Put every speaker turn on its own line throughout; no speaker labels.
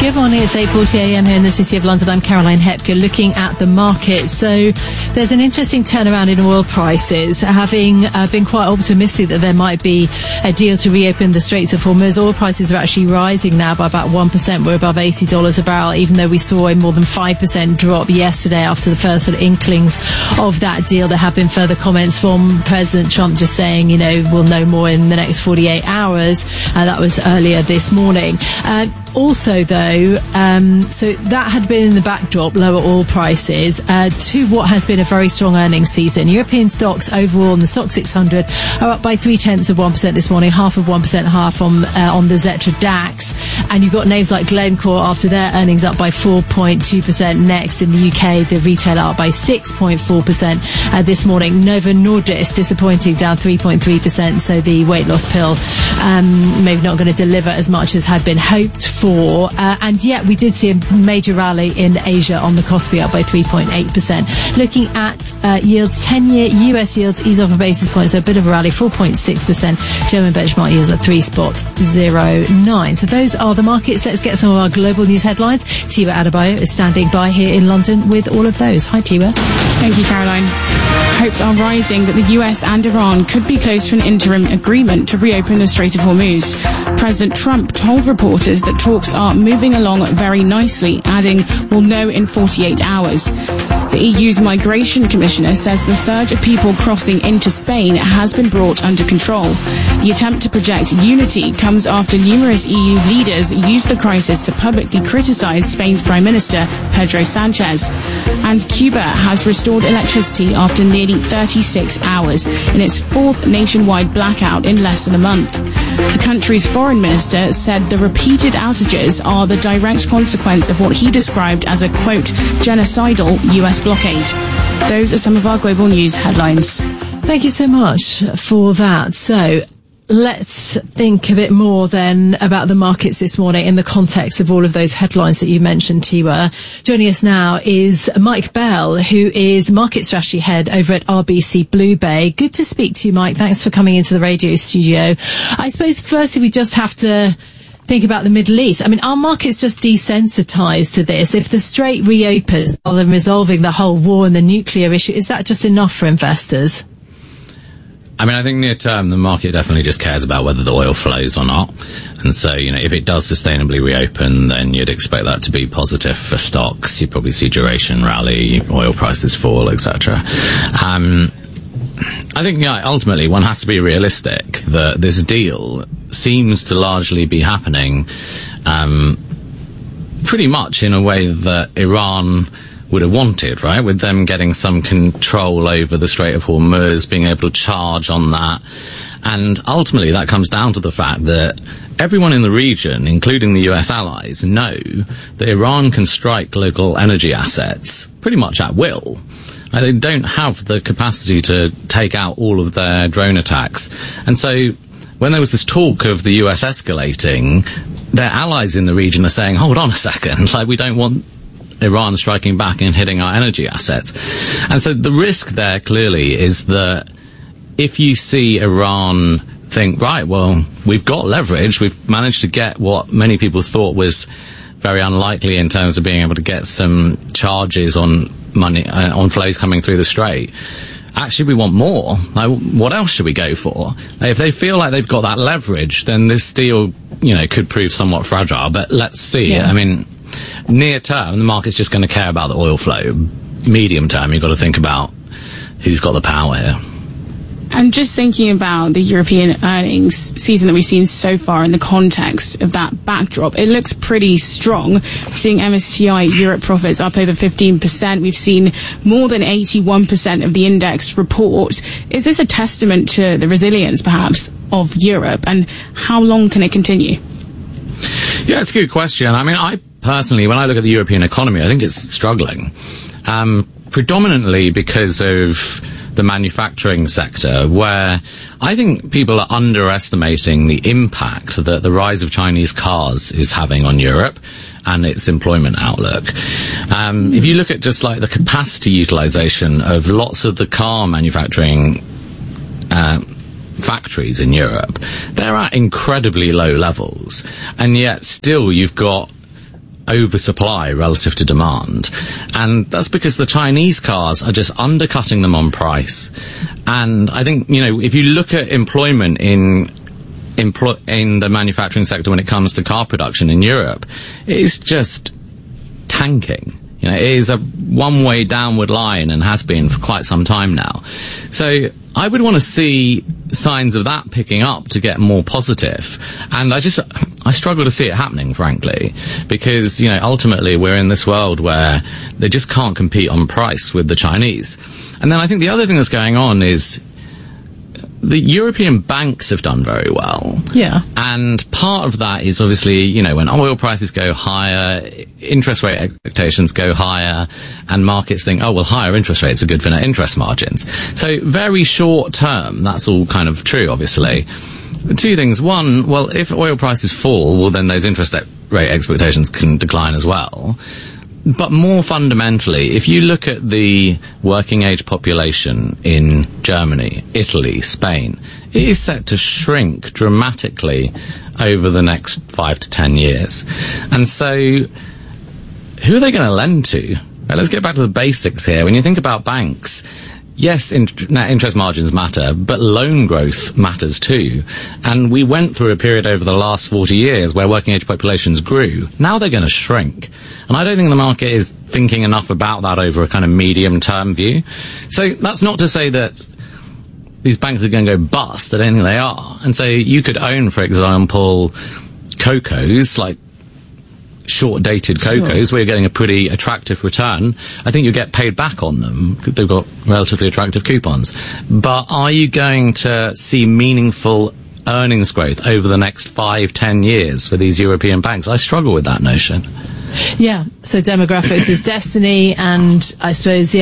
Good morning, it's 8:40am here in the City of London. I'm Caroline Hepker, looking at the market. So there's an interesting turnaround in oil prices, having been quite optimistic that there might be a deal to reopen the Straits of Hormuz. Oil prices are actually rising now by about 1%. We're above $80 a barrel, even though we saw a more than 5% drop yesterday after the first sort of inklings of that deal. There have been further comments from President Trump just saying, you know, we'll know more in the next 48 hours. That was earlier this morning. Also, though, so that had been in the backdrop, lower oil prices, to what has been a very strong earnings season. European stocks overall in the STOXX 600 are up by 0.3% this morning, 0.5% higher from on the Xetra DAX. And you've got names like Glencore after their earnings up by 4.2%. Next, in the UK, the retailer up by 6.4% this morning. Novo Nordisk disappointing, down 3.3%. So the weight loss pill maybe not going to deliver as much as had been hoped for. And yet we did see a major rally in Asia on the Kospi, up by 3.8%. Looking at yields, 10-year US yields ease off a basis point, so a bit of a rally, 4.6%. German benchmark yields at 3.09. So those are the markets. Let's get some of our global news headlines. Tiwa Adebayo is standing by here in London with all of those. Hi, Tiwa.
Thank you, Caroline. Hopes are rising that the US and Iran could be close to an interim agreement to reopen the Strait of Hormuz. President Trump told reporters that talks are moving along very nicely, adding, we'll know in 48 hours. The EU's Migration Commissioner says the surge of people crossing into Spain has been brought under control. The attempt to project unity comes after numerous EU leaders used the crisis to publicly criticize Spain's Prime Minister, Pedro Sanchez. And Cuba has restored electricity after nearly 36 hours in its fourth nationwide blackout in less than a month. The country's foreign minister said the repeated outages are the direct consequence of what he described as a, quote, genocidal US blockade. Those are some of our global news headlines.
Thank you so much for that. So let's think a bit more then about the markets this morning in the context of all of those headlines that you mentioned, Tiwa. Joining us now is Mike Bell, who is Market Strategy Head over at RBC BlueBay. Good to speak to you, Mike. Thanks for coming into the radio studio. I suppose firstly we just have to think about the Middle East. I mean, are markets just desensitized to this? If the Strait reopens rather than resolving the whole war and the nuclear issue, is that just enough for investors?
I mean, I think near term, the market definitely just cares about whether the oil flows or not. And so, you know, if it does sustainably reopen, then you'd expect that to be positive for stocks. You'd probably see duration rally, oil prices fall, etc. I think, yeah, ultimately one has to be realistic that this deal seems to largely be happening pretty much in a way that Iran would have wanted, right? With them getting some control over the Strait of Hormuz, being able to charge on that. And ultimately that comes down to the fact that everyone in the region, including the US allies, know that Iran can strike local energy assets pretty much at will. They don't have the capacity to take out all of their drone attacks. And so when there was this talk of the US escalating, their allies in the region are saying, hold on a second, like we don't want Iran striking back and hitting our energy assets. And so the risk there clearly is that if you see Iran think, right, well, we've got leverage, we've managed to get what many people thought was very unlikely in terms of being able to get some charges on money, on flows coming through the Strait. Actually, we want more. Like, what else should we go for? If they feel like they've got that leverage, then this deal, you know, could prove somewhat fragile. But let's see. Yeah. I mean, near term, the market's just going to care about the oil flow. Medium term, you've got to think about who's got the power here.
And just thinking about the European earnings season that we've seen so far in the context of that backdrop, it looks pretty strong. We're seeing MSCI Europe profits up over 15%. We've seen more than 81% of the index report. Is this a testament to the resilience, perhaps, of Europe? And how long can it continue?
Yeah, it's a good question. I mean, I personally, when I look at the European economy, I think it's struggling. Predominantly because of the manufacturing sector, where I think people are underestimating the impact that the rise of Chinese cars is having on Europe and its employment outlook. If you look at just like the capacity utilization of lots of the car manufacturing factories in Europe, they're at incredibly low levels, and yet still you've got oversupply relative to demand. And that's because the Chinese cars are just undercutting them on price. And I think, if you look at employment in the manufacturing sector when it comes to car production in Europe, it is just tanking. It is a one-way downward line and has been for quite some time now. So I would want to see signs of that picking up to get more positive. And I struggle to see it happening, frankly, because, ultimately we're in this world where they just can't compete on price with the Chinese. And then I think the other thing that's going on is the European banks have done very well.
Yeah.
And part of that is obviously, when oil prices go higher, interest rate expectations go higher, and markets think, higher interest rates are good for net interest margins. So very short term, that's all kind of true, obviously. Two things. One, if oil prices fall, then those interest rate expectations can decline as well. But more fundamentally, if you look at the working age population in Germany, Italy, Spain, it is set to shrink dramatically over the next 5 to 10 years. And so, who are they going to lend to? Let's get back to the basics here. When you think about banks, yes, net interest margins matter, but loan growth matters too. And we went through a period over the last 40 years where working age populations grew. Now they're going to shrink. And I don't think the market is thinking enough about that over a kind of medium-term view. So that's not to say that these banks are going to go bust. I don't think they are. And so you could own, for example, CoCos, like short-dated CoCos, where you're getting a pretty attractive return. I think you get paid back on them. They've got relatively attractive coupons. But are you going to see meaningful earnings growth over the next 5-10 years for these European banks? I struggle with that notion.
Yeah, so demographics is destiny, and I suppose,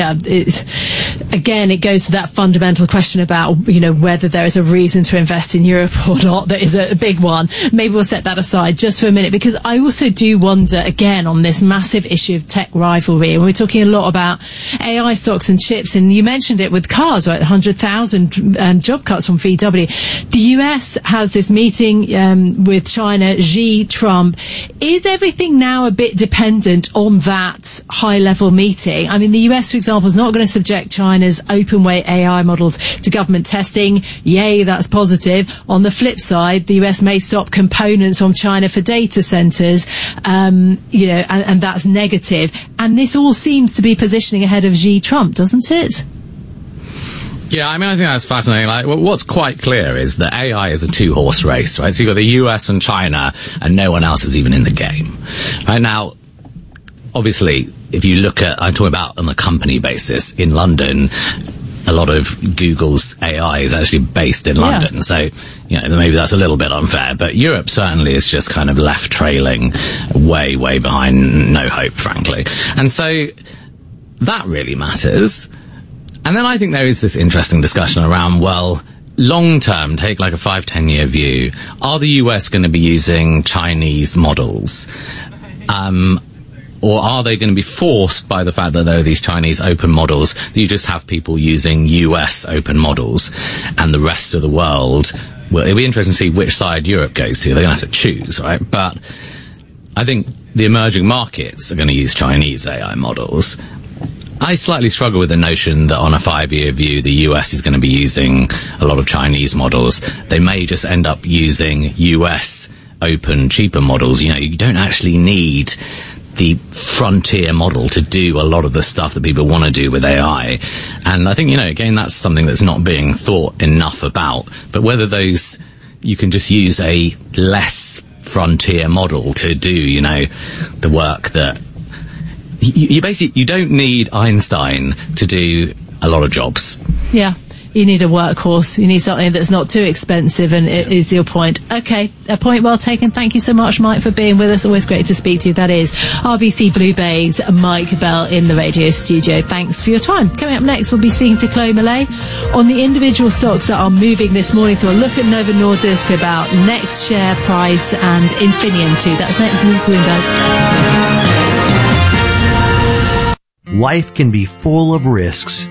it goes to that fundamental question about, whether there is a reason to invest in Europe or not. That is a big one. Maybe we'll set that aside just for a minute, because I also do wonder, again, on this massive issue of tech rivalry, and we're talking a lot about AI stocks and chips, and you mentioned it with cars, right? 100,000 job cuts from VW. The US has this meeting with China, Xi, Trump. Is everything now a bit dependent on that high-level meeting? I mean, the US, for example, is not going to subject China's open-weight AI models to government testing. Yay, that's positive. On the flip side, the US may stop components from China for data centers, and that's negative. And this all seems to be positioning ahead of Xi Trump, doesn't it?
Yeah, I think that's fascinating. What's quite clear is that AI is a two-horse race, right? So you've got the US and China, and no one else is even in the game. Right now, obviously, if you look at, I'm talking about on a company basis, in London, a lot of Google's AI is actually based in London. Yeah. So, maybe that's a little bit unfair, but Europe certainly is just kind of left trailing way, way behind, no hope, frankly. And so that really matters. And then I think there is this interesting discussion around, long-term, take like a 5-10 year view, are the US going to be using Chinese models? Or are they going to be forced by the fact that there are these Chinese open models, that you just have people using US open models, and the rest of the world, it'll be interesting to see which side Europe goes to. They're going to have to choose, right? But I think the emerging markets are going to use Chinese AI models. I slightly struggle with the notion that on a 5-year view, the US is going to be using a lot of Chinese models. They may just end up using US open, cheaper models. You don't actually need the frontier model to do a lot of the stuff that people want to do with AI. And I think, again, that's something that's not being thought enough about. But whether you can just use a less frontier model to do, the work that you don't need Einstein to do a lot of jobs. Yeah.
You need a workhorse. You need something that's not too expensive, and it is your point. Okay, a point well taken. Thank you so much, Mike, for being with us. Always great to speak to you. That is RBC Blue Bay's Mike Bell in the radio studio. Thanks for your time. Coming up next, we'll be speaking to Chloe Millay on the individual stocks that are moving this morning. So we'll look at Novo Nordisk, about next share price, and Infineon too. That's next. This is Bloomberg.
Life can be full of risks.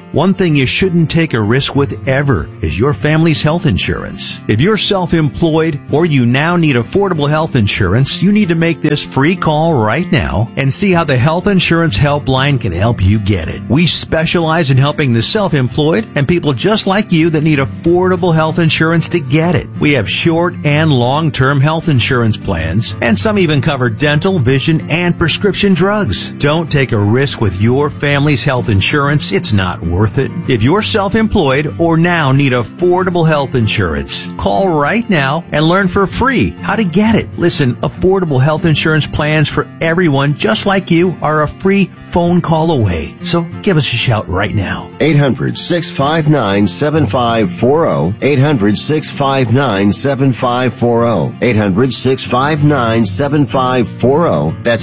One thing you shouldn't take a risk with ever is your family's health insurance. If you're self-employed or you now need affordable health insurance, you need to make this free call right now and see how the Health Insurance Helpline can help you get it. We specialize in helping the self-employed and people just like you that need affordable health insurance to get it. We have short and long-term health insurance plans, and some even cover dental, vision, and prescription drugs. Don't take a risk with your family's health insurance. It's not worth it. If you're self-employed or now need affordable health insurance, call right now and learn for free how to get it. Listen, affordable health insurance plans for everyone just like you are a free phone call away. So give us a shout right now.
800-659-7540. 800-659-7540. 800-659-7540. That's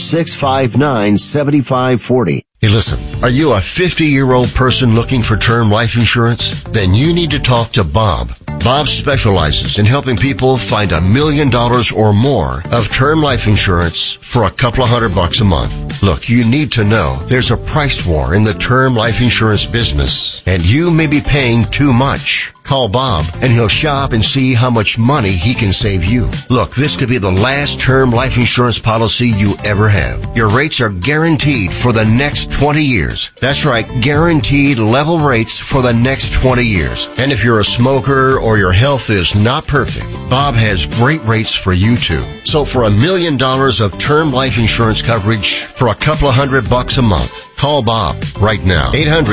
800-659-7540.
Hey, listen, are you a 50-year-old person looking for term life insurance? Then you need to talk to Bob. Bob specializes in helping people find $1 million or more of term life insurance for a couple of $100 a month. Look, you need to know there's a price war in the term life insurance business, and you may be paying too much. Call Bob, and he'll shop and see how much money he can save you. Look, this could be the last term life insurance policy you ever have. Your rates are guaranteed for the next 20 years. That's right, guaranteed level rates for the next 20 years. And if you're a smoker or your health is not perfect, Bob has great rates for you too. So for $1 million of term life insurance coverage for a couple of $100 a month, call Bob right now.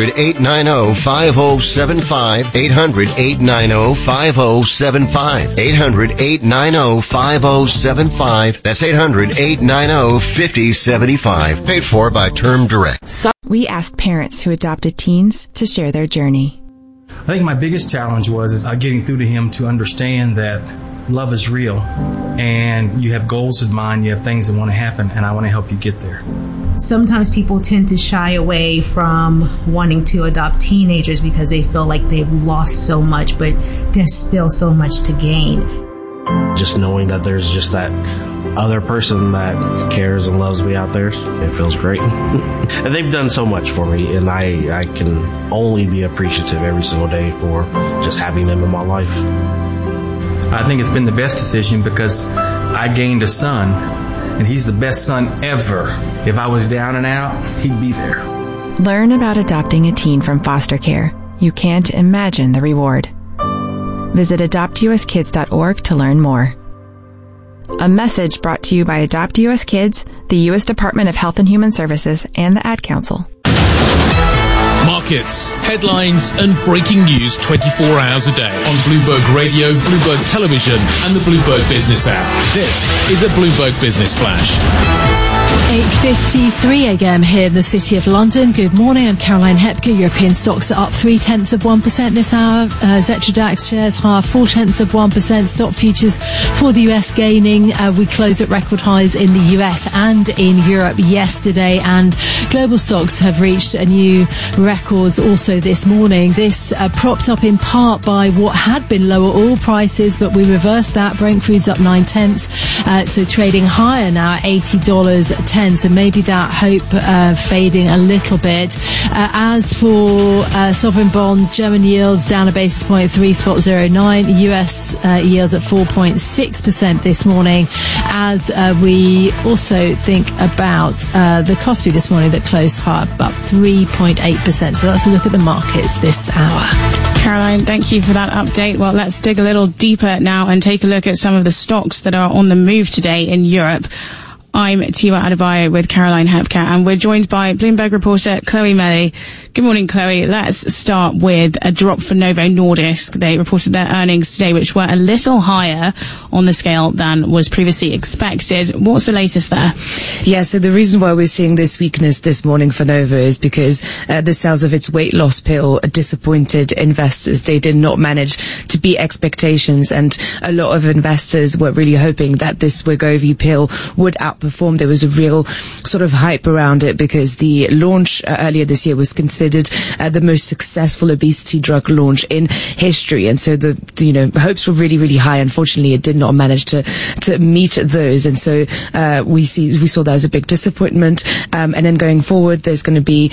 800-890-5075. 800-890-5075. 800-890-5075. That's 800-890-5075. Paid for by Term Direct.
We asked parents who adopted teens to share their journey.
I think my biggest challenge was getting through to him to understand that love is real and you have goals in mind, you have things that want to happen, and I want to help you get there.
Sometimes people tend to shy away from wanting to adopt teenagers because they feel like they've lost so much, but there's still so much to gain.
Just knowing that there's just that other person that cares and loves me out there, it feels great. And they've done so much for me, and I can only be appreciative every single day for just having them in my life.
I think it's been the best decision because I gained a son, and he's the best son ever. If I was down and out, he'd be there.
Learn about adopting a teen from foster care. You can't imagine the reward. Visit adoptuskids.org to learn more. A message brought to you by Adopt US Kids, the U.S. Department of Health and Human Services, and the Ad Council.
Markets, headlines, and breaking news 24 hours a day on Bloomberg Radio, Bloomberg Television, and the Bloomberg Business app. This is a Bloomberg Business Flash.
8:53 a.m. here in the City of London. Good morning, I'm Caroline Hepker. European stocks are up 0.3% this hour. Xetra DAX shares higher 0.4%. Stock futures for the US gaining. We close at record highs in the US and in Europe yesterday, and global stocks have reached a new records also this morning. This propped up in part by what had been lower oil prices, but we reversed that. Brent crude's up 0.9, so trading higher now at $80.10. So maybe that hope fading a little bit. As for sovereign bonds, German yields down a basis point, 3.09. US yields at 4.6% this morning. As we also think about the Kospi this morning that closed higher, about 3.8%. So that's a look at the markets this hour.
Caroline, thank you for that update. Well, let's dig a little deeper now and take a look at some of the stocks that are on the move today in Europe. I'm Tiwa Adebayo with Caroline Hepker, and we're joined by Bloomberg reporter Chloe Melly. Good morning, Chloe. Let's start with a drop for Novo Nordisk. They reported their earnings today, which were a little higher on the scale than was previously expected. What's the latest there?
Yeah, so the reason why we're seeing this weakness this morning for Novo is because the sales of its weight loss pill disappointed investors. They did not manage to beat expectations, and a lot of investors were really hoping that this Wegovy pill would outperform outperformed. There was a real sort of hype around it because the launch earlier this year was considered the most successful obesity drug launch in history, and so the hopes were really, really high. Unfortunately, it did not manage to meet those, and so we saw that as a big disappointment. And then going forward, there's going to be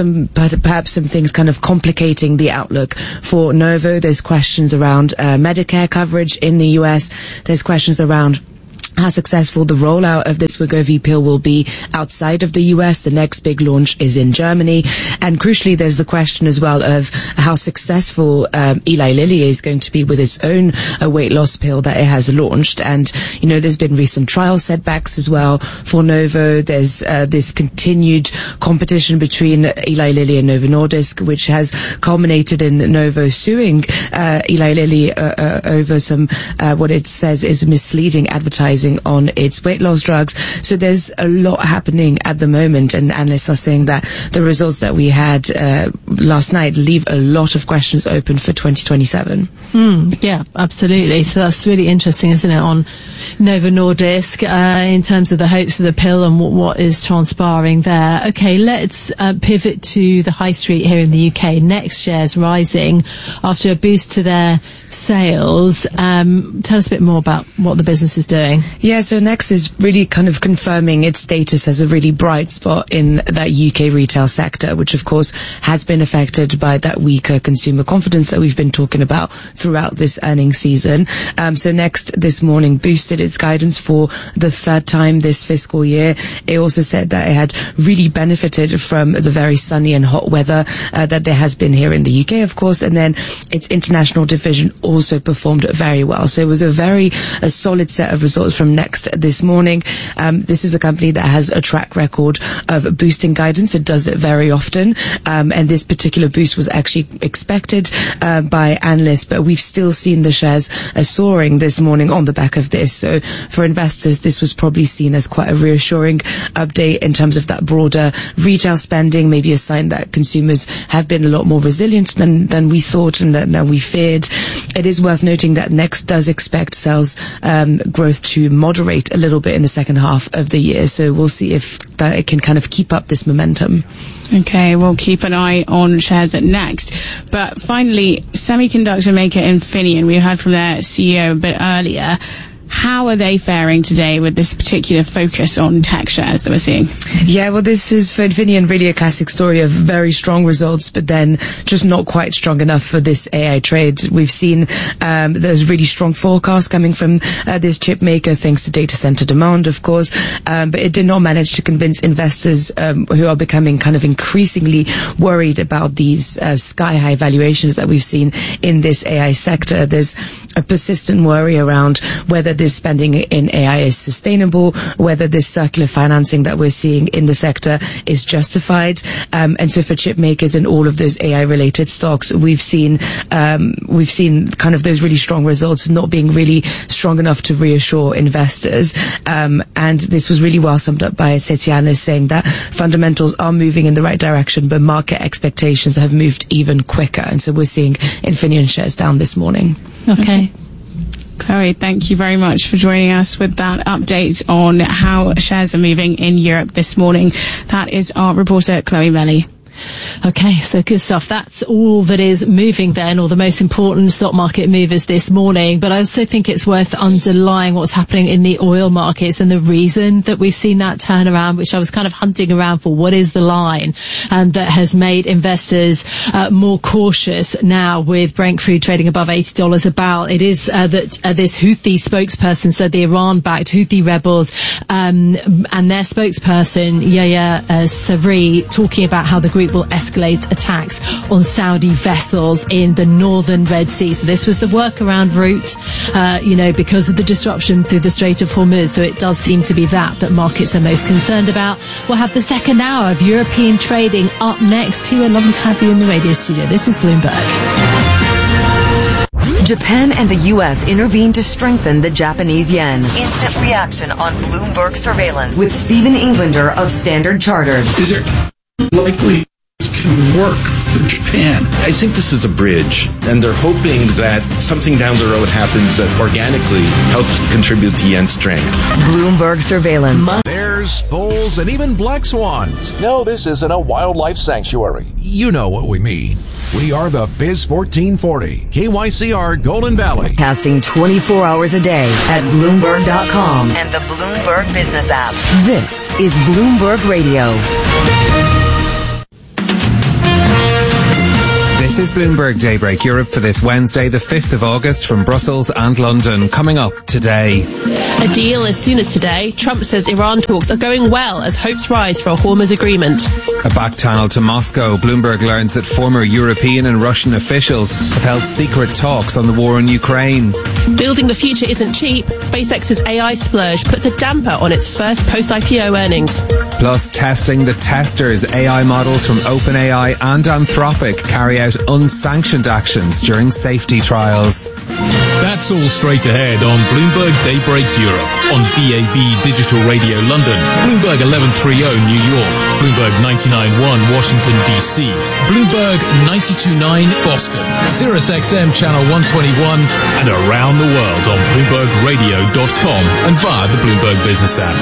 perhaps some things kind of complicating the outlook for Novo. There's questions around Medicare coverage in the US. There's questions around how successful the rollout of this Wegovy pill will be outside of the US. The next big launch is in Germany. And crucially, there's the question as well of how successful Eli Lilly is going to be with its own weight loss pill that it has launched. And, there's been recent trial setbacks as well for Novo. There's this continued competition between Eli Lilly and Novo Nordisk, which has culminated in Novo suing Eli Lilly over some what it says is misleading advertising on its weight loss drugs. So there's a lot happening at the moment, and analysts are saying that the results that we had last night leave a lot of questions open for 2027.
Yeah, absolutely. So that's really interesting, isn't it, on Novo Nordisk in terms of the hopes of the pill and what is transpiring there. Okay, let's pivot to the high street here in the UK. Next shares rising after a boost to their sales. Tell us a bit more about what the business is doing.
Yeah, so Next is really kind of confirming its status as a really bright spot in that UK retail sector, which of course has been affected by that weaker consumer confidence that we've been talking about throughout this earnings season. So Next this morning boosted its guidance for the third time this fiscal year. It also said that it had really benefited from the very sunny and hot weather that there has been here in the UK, of course, and then its international division also performed very well. So it was a solid set of results from Next this morning. This is a company that has a track record of boosting guidance. It does it very often, and this particular boost was actually expected by analysts, but we've still seen the shares soaring this morning on the back of this. So for investors, this was probably seen as quite a reassuring update in terms of that broader retail spending, maybe a sign that consumers have been a lot more resilient than we thought and than we feared. It is worth noting that Next does expect sales growth to moderate a little bit in the second half of the year. So we'll see if it can kind of keep up this momentum.
Okay, we'll keep an eye on shares at Next. But finally, semiconductor maker Infineon, we heard from their CEO a bit earlier. How are they faring today with this particular focus on tech shares that we're seeing?
Yeah, well, this is for Infineon really a classic story of very strong results, but then just not quite strong enough for this AI trade. We've seen there's really strong forecasts coming from this chip maker, thanks to data center demand, of course, but it did not manage to convince investors who are becoming kind of increasingly worried about these sky-high valuations that we've seen in this AI sector. There's a persistent worry around whether this spending in AI is sustainable, whether this circular financing that we're seeing in the sector is justified. And so for chip makers and all of those AI related stocks, we've seen kind of those really strong results not being really strong enough to reassure investors. And this was really well summed up by Citi analysts saying that fundamentals are moving in the right direction, but market expectations have moved even quicker. And so we're seeing Infineon shares down this morning.
Okay.
Chloe, thank you very much for joining us with that update on how shares are moving in Europe this morning. That is our reporter, Chloe Melly.
Okay, so good stuff. That's all that is moving then, or the most important stock market movers this morning. But I also think it's worth underlying what's happening in the oil markets and the reason that we've seen that turnaround, which I was kind of hunting around for. What is the line that has made investors more cautious now with Brent crude trading above $80 a barrel? It is that this Houthi spokesperson, so the Iran-backed Houthi rebels, and their spokesperson, Yahya Saree, talking about how the group will escalate attacks on Saudi vessels in the northern Red Sea. So this was the workaround route, because of the disruption through the Strait of Hormuz. So it does seem to be that markets are most concerned about. We'll have the second hour of European trading up next. Too lovely to have you in the radio studio. This is Bloomberg.
Japan and the U.S. intervened to strengthen the Japanese yen. Instant reaction on Bloomberg surveillance with Stephen Englander of Standard Chartered.
Is it likely this can work? with Japan. I think this is a bridge, and they're hoping that something down the road happens that organically helps contribute to yen's strength.
Bloomberg surveillance.
Bears, bulls, and even black swans. No, this isn't a wildlife sanctuary. You know what we mean. We are the Biz 1440, KYCR Golden Valley.
Casting 24 hours a day at Bloomberg.com and the Bloomberg Business app. This is Bloomberg Radio.
This is Bloomberg Daybreak Europe for this Wednesday, the 5th of August from Brussels and London. Coming up today.
A deal as soon as today. Trump says Iran talks are going well as hopes rise for a Hormuz agreement.
A back channel to Moscow. Bloomberg learns that former European and Russian officials have held secret talks on the war in Ukraine.
Building the future isn't cheap. SpaceX's AI splurge puts a damper on its first post-IPO earnings.
Plus, testing the testers. AI models from OpenAI and Anthropic carry out unsanctioned actions during safety trials.
That's all straight ahead on Bloomberg Daybreak Europe, on DAB Digital Radio London, Bloomberg 1130 New York, Bloomberg 99.1 Washington DC, Bloomberg 92.9 Boston, Sirius XM Channel 121, and around the world on BloombergRadio.com and via the Bloomberg Business app.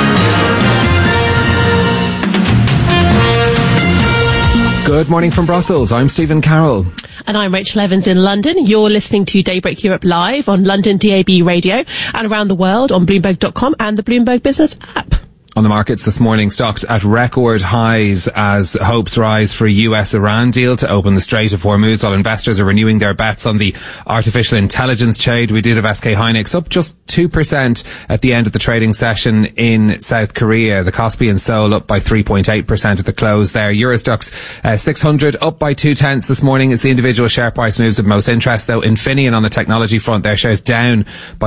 Good morning from Brussels. I'm Stephen Carroll.
And I'm Rachel Evans in London. You're listening to Daybreak Europe live on London DAB Radio and around the world on Bloomberg.com and the Bloomberg Business app.
On the markets this morning, stocks at record highs as hopes rise for a US-Iran deal to open the Strait of Hormuz, while investors are renewing their bets on the artificial intelligence trade. We did have SK Hynix up just 2% at the end of the trading session in South Korea. The Kospi and Seoul up by 3.8% at the close there. Eurostoxx 600 up by 0.2 this morning. It's the individual share price moves of most interest, though. Infineon on the technology front, their shares down by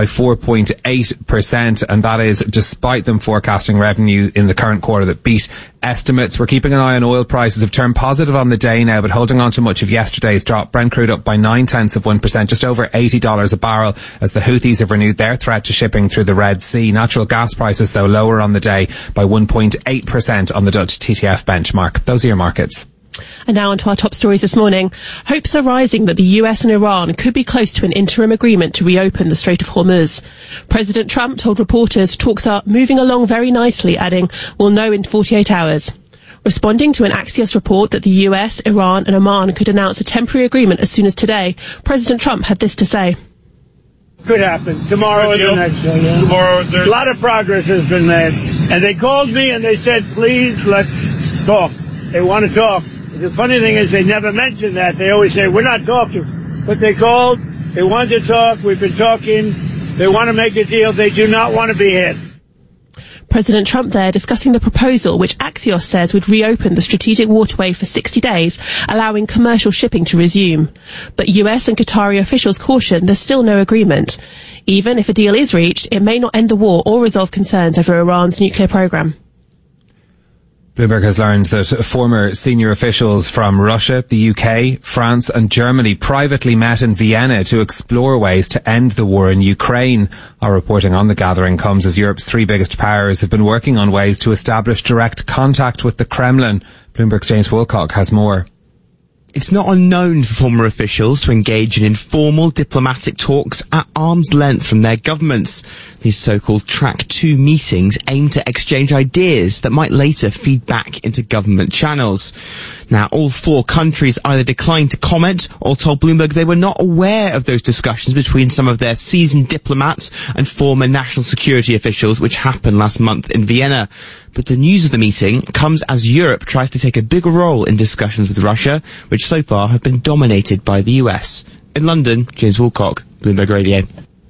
4.8%, and that is despite them forecasting revenue in the current quarter that beat estimates. We're keeping an eye on oil prices. Have turned positive on the day now, but holding on to much of yesterday's drop. Brent crude up by 0.9%, just over $80 a barrel, as the Houthis have renewed their threat to shipping through the Red Sea. Natural gas prices, though, lower on the day by 1.8% on the Dutch TTF benchmark. Those are your markets.
And now on to our top stories this morning. Hopes are rising that the US and Iran could be close to an interim agreement to reopen the Strait of Hormuz. President Trump told reporters talks are moving along very nicely, adding, "We'll know in 48 hours. Responding to an Axios report that the US, Iran and Oman could announce a temporary agreement as soon as today, President Trump had this to say.
Could happen tomorrow or the next day. Yeah. Tomorrow, a lot of progress has been made. And they called me and they said, please, let's talk. They want to talk. The funny thing is they never mention that. They always say, we're not talking. But they called. They wanted to talk. We've been talking. They want to make a deal. They do not want to be hit.
President Trump there discussing the proposal which Axios says would reopen the strategic waterway for 60 days, allowing commercial shipping to resume. But US and Qatari officials caution there's still no agreement. Even if a deal is reached, it may not end the war or resolve concerns over Iran's nuclear program.
Bloomberg has learned that former senior officials from Russia, the UK, France and Germany privately met in Vienna to explore ways to end the war in Ukraine. Our reporting on the gathering comes as Europe's three biggest powers have been working on ways to establish direct contact with the Kremlin. Bloomberg's James Wilcock has more.
It's not unknown for former officials to engage in informal diplomatic talks at arm's length from their governments. These so-called Track 2 meetings aim to exchange ideas that might later feed back into government channels. Now, all four countries either declined to comment or told Bloomberg they were not aware of those discussions between some of their seasoned diplomats and former national security officials, which happened last month in Vienna. But the news of the meeting comes as Europe tries to take a bigger role in discussions with Russia, which so far have been dominated by the US. In London, James Wilcock, Bloomberg Radio.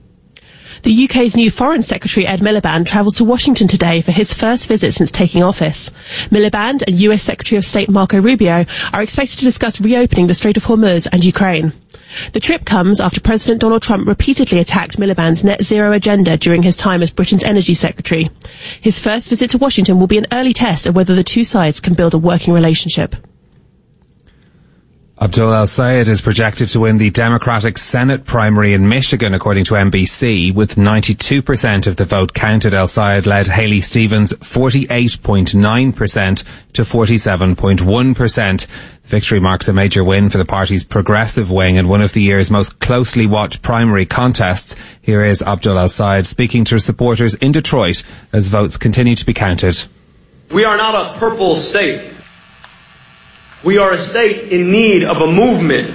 The UK's new Foreign Secretary Ed Miliband travels to Washington today for his first visit since taking office. Miliband and US Secretary of State Marco Rubio are expected to discuss reopening the Strait of Hormuz and Ukraine. The trip comes after President Donald Trump repeatedly attacked Miliband's net zero agenda during his time as Britain's Energy Secretary. His first visit to Washington will be an early test of whether the two sides can build a working relationship.
Abdul El-Sayed is projected to win the Democratic Senate primary in Michigan, according to NBC. With 92% of the vote counted, El-Sayed led Haley Stevens 48.9% to 47.1%. Victory marks a major win for the party's progressive wing and one of the year's most closely watched primary contests. Here is Abdul El-Sayed speaking to supporters in Detroit as votes continue to be counted.
We are not a purple state. We are a state in need of a movement to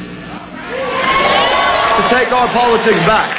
take our politics back.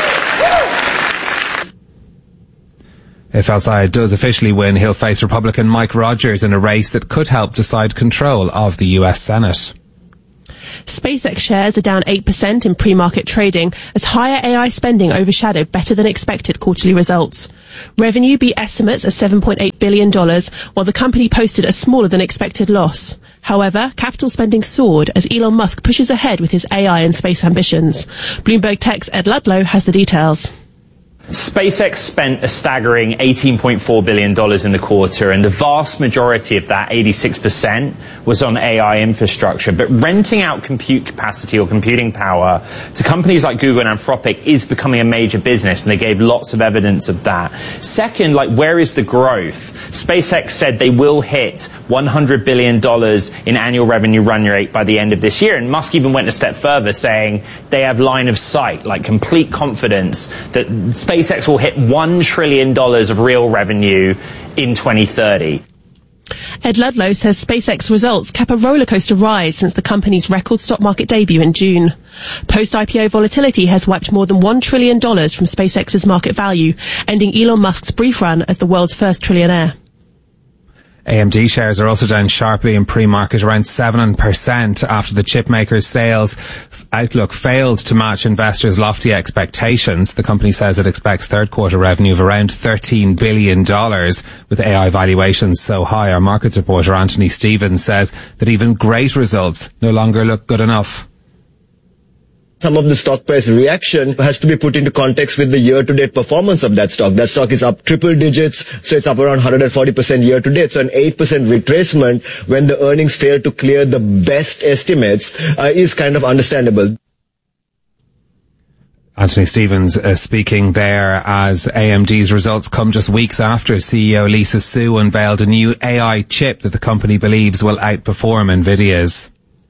If El-Sayed does officially win, he'll face Republican Mike Rogers in a race that could help decide control of the US Senate.
SpaceX shares are down 8% in pre-market trading as higher AI spending overshadowed better than expected quarterly results. Revenue beat estimates at $7.8 billion, while the company posted a smaller than expected loss. However, capital spending soared as Elon Musk pushes ahead with his AI and space ambitions. Bloomberg Tech's Ed Ludlow has the details.
SpaceX spent a staggering $18.4 billion in the quarter, and the vast majority of that, 86%, was on AI infrastructure. But renting out compute capacity or computing power to companies like Google and Anthropic is becoming a major business, and they gave lots of evidence of that. Second, where is the growth? SpaceX said they will hit $100 billion in annual revenue run rate by the end of this year, and Musk even went a step further, saying they have line of sight, complete confidence that SpaceX will hit $1 trillion of real revenue in 2030.
Ed Ludlow says SpaceX results cap a rollercoaster rise since the company's record stock market debut in June. Post-IPO volatility has wiped more than $1 trillion from SpaceX's market value, ending Elon Musk's brief run as the world's first trillionaire.
AMD shares are also down sharply in pre-market, around 7% after the chipmaker's sales outlook failed to match investors' lofty expectations. The company says it expects third quarter revenue of around $13 billion. With AI valuations so high, our markets reporter Anthony Stevens says that even great results no longer look good enough.
Some of the stock price reaction has to be put into context with the year-to-date performance of that stock. That stock is up triple digits, so it's up around 140% year-to-date. So an 8% retracement when the earnings fail to clear the best estimates is kind of understandable.
Anthony Stevens speaking there as AMD's results come just weeks after CEO Lisa Su unveiled a new AI chip that the company believes will outperform NVIDIA's.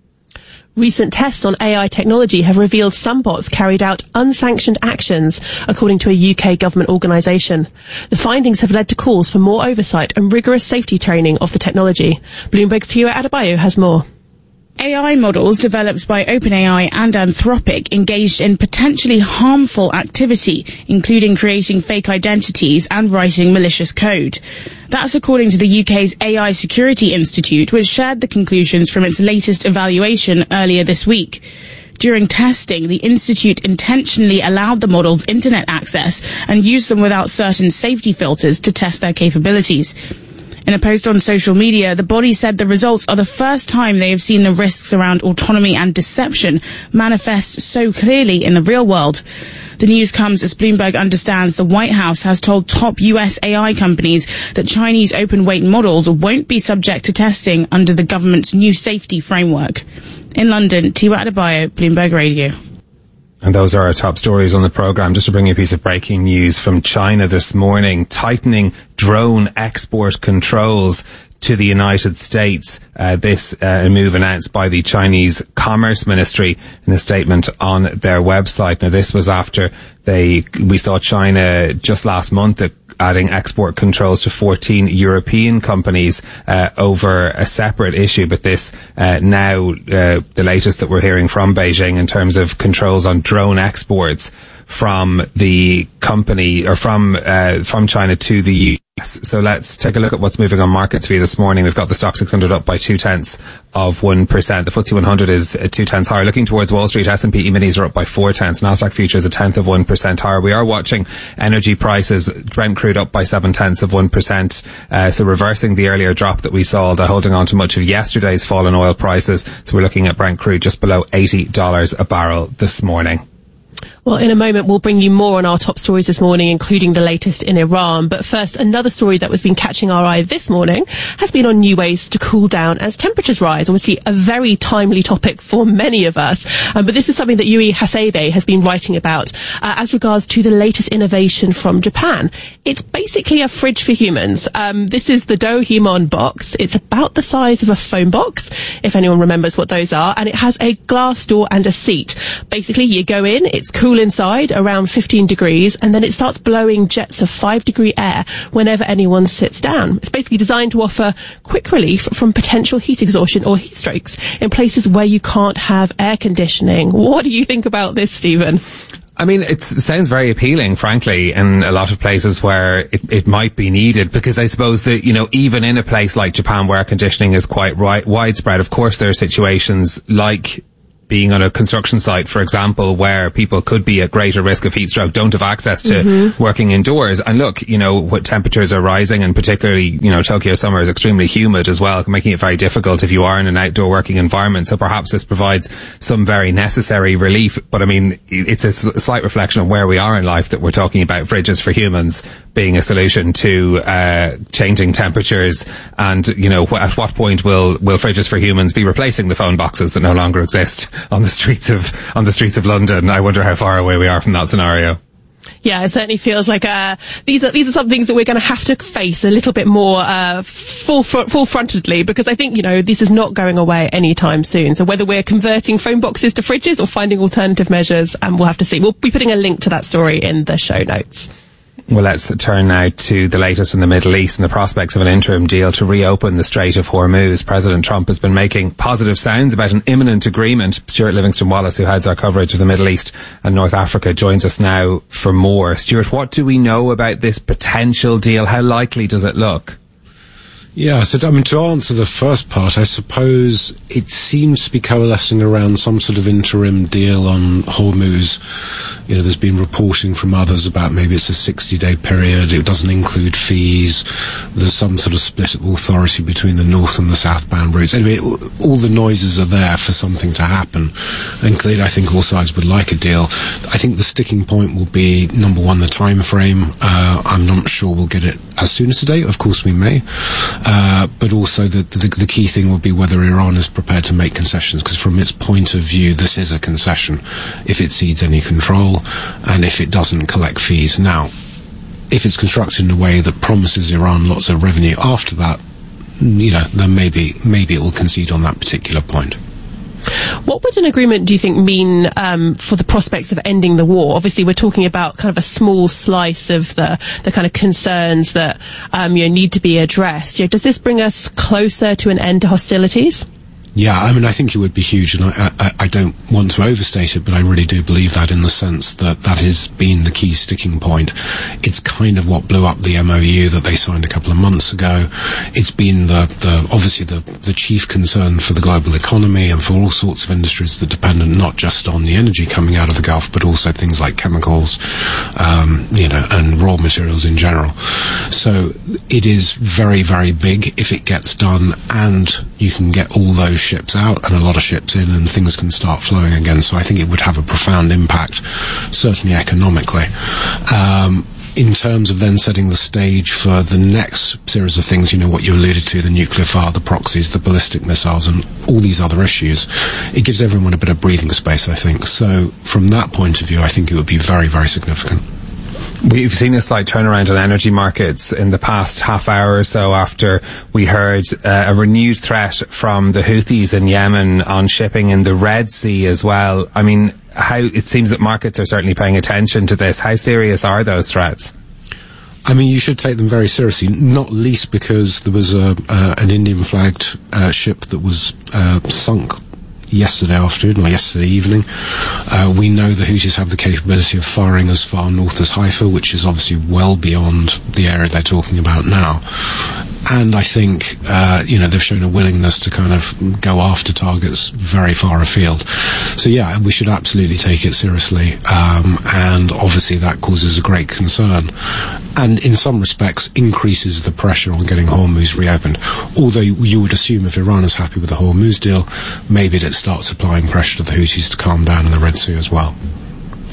Recent tests on AI technology have revealed some bots carried out unsanctioned actions, according to a UK government organisation. The findings have led to calls for more oversight and rigorous safety training of the technology. Bloomberg's Tiwa Adebayo has more.
AI models developed by OpenAI and Anthropic engaged in potentially harmful activity, including creating fake identities and writing malicious code. That's according to the UK's AI Security Institute, which shared the conclusions from its latest evaluation earlier this week. During testing, the Institute intentionally allowed the models internet access and used them without certain safety filters to test their capabilities. In a post on social media, the body said the results are the first time they have seen the risks around autonomy and deception manifest so clearly in the real world. The news comes as Bloomberg understands the White House has told top US AI companies that Chinese open-weight models won't be subject to testing under the government's new safety framework. In London, Tiwa Adebayo, Bloomberg Radio.
And those are our top stories on the programme. Just to bring you a piece of breaking news from China this morning, tightening drone export controls to the United States. This move announced by the Chinese Commerce Ministry in a statement on their website. Now, this was after we saw China just last month adding export controls to 14 European companies over a separate issue. But this now the latest that we're hearing from Beijing in terms of controls on drone exports from the company or from China to the US. So let's take a look at what's moving on markets for you this morning. We've got the Stock 600 up by 0.2%. The FTSE 100 is 0.2 higher. Looking towards Wall Street, S&P E-minis are up by 0.4. Nasdaq futures 0.1% higher. We are watching energy prices. Brent crude up by 0.7%. So reversing the earlier drop that we saw, although holding on to much of yesterday's fall in oil prices. So we're looking at Brent crude just below $80 a barrel this morning.
Well, in a moment, we'll bring you more on our top stories this morning, including the latest in Iran. But first, another story that has been catching our eye this morning has been on new ways to cool down as temperatures rise. Obviously, a very timely topic for many of us. But this is something that Yui Hasebe has been writing about as regards to the latest innovation from Japan. It's basically a fridge for humans. This is the Dohimon box. It's about the size of a phone box, if anyone remembers what those are. And it has a glass door and a seat. Basically, you go in, it's cool inside, around 15 degrees, and then it starts blowing jets of 5-degree air whenever anyone sits down. It's basically designed to offer quick relief from potential heat exhaustion or heat strokes in places where you can't have air conditioning. What do you think about this, Stephen?
I mean, it sounds very appealing, frankly, in a lot of places where it might be needed, because I suppose that, you know, even in a place like Japan where air conditioning is quite widespread, of course there are situations like being on a construction site, for example, where people could be at greater risk of heat stroke, don't have access to working indoors. And look, you know, what temperatures are rising, and particularly, you know, Tokyo summer is extremely humid as well, making it very difficult if you are in an outdoor working environment. So perhaps this provides some very necessary relief. But I mean, it's a slight reflection of where we are in life that we're talking about fridges for humans being a solution to changing temperatures. And, you know, at what point will fridges for humans be replacing the phone boxes that no longer exist on the streets of London? I wonder how far away we are from that scenario.
Yeah, it certainly feels like these are some things that we're going to have to face a little bit more full-frontedly, because I think, you know, this is not going away anytime soon. So whether we're converting phone boxes to fridges or finding alternative measures, we'll have to see. We'll be putting a link to that story in the show notes.
Well, let's turn now to the latest in the Middle East and the prospects of an interim deal to reopen the Strait of Hormuz. President Trump has been making positive sounds about an imminent agreement. Stuart Livingston-Wallace, who heads our coverage of the Middle East and North Africa, joins us now for more. Stuart, what do we know about this potential deal? How likely does it look?
Yeah, so I mean, to answer the first part, I suppose it seems to be coalescing around some sort of interim deal on Hormuz. You know, there's been reporting from others about maybe it's a 60-day period. It doesn't include fees. There's some sort of split of authority between the north and the southbound routes. Anyway, all the noises are there for something to happen. And clearly, I think all sides would like a deal. I think the sticking point will be, number one, the time frame. I'm not sure we'll get it as soon as today. Of course, we may. But also the key thing will be whether Iran is prepared to make concessions, because from its point of view, this is a concession if it cedes any control and if it doesn't collect fees. Now, if it's constructed in a way that promises Iran lots of revenue after that, you know, then maybe it will concede on that particular point.
What would an agreement, do you think, mean for the prospects of ending the war? Obviously, we're talking about kind of a small slice of the kind of concerns that need to be addressed. You know, does this bring us closer to an end to hostilities?
Yeah, I mean, I think it would be huge, and I don't want to overstate it, but I really do believe that, in the sense that has been the key sticking point. It's kind of what blew up the MOU that they signed a couple of months ago. It's been obviously the chief concern for the global economy and for all sorts of industries that depend not just on the energy coming out of the Gulf, but also things like chemicals, and raw materials in general. So it is very, very big if it gets done, and you can get all those ships out and a lot of ships in, and things can start flowing again. So I think it would have a profound impact, certainly economically. In terms of then setting the stage for the next series of things, you know, what you alluded to, the nuclear fire, the proxies, the ballistic missiles, and all these other issues, it gives everyone a bit of breathing space, I think. So from that point of view, I think it would be very, very significant.
We've seen a slight turnaround in energy markets in the past half hour or so after we heard a renewed threat from the Houthis in Yemen on shipping in the Red Sea as well. I mean, it seems that markets are certainly paying attention to this. How serious are those threats?
I mean, you should take them very seriously, not least because there was an Indian-flagged ship that was sunk yesterday afternoon or yesterday evening. We know the Houthis have the capability of firing as far north as Haifa, which is obviously well beyond the area they're talking about now. And I think, they've shown a willingness to kind of go after targets very far afield. So yeah, we should absolutely take it seriously. And obviously that causes a great concern. And in some respects increases the pressure on getting Hormuz reopened. Although you would assume if Iran is happy with the Hormuz deal, maybe it starts applying pressure to the Houthis to calm down in the Red Sea as well.